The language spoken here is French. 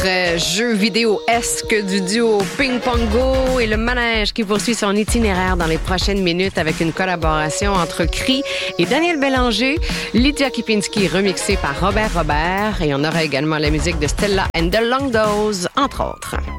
Jeu vidéo-esque du duo Ping Pongo et le manège qui poursuit son itinéraire dans les prochaines minutes avec une collaboration entre Cri et Daniel Bélanger, Lydia Kipinski remixée par Robert Robert et on aura également la musique de Stella and the Long Dose, entre autres.